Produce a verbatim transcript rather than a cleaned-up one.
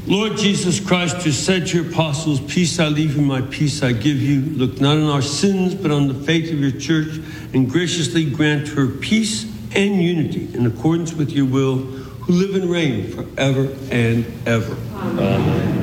Lord Jesus Christ, who said to your apostles, peace I leave you, my peace I give you, look not on our sins, but on the faith of your church, and graciously grant her peace and unity in accordance with your will, who live and reign forever and ever. Amen. Amen.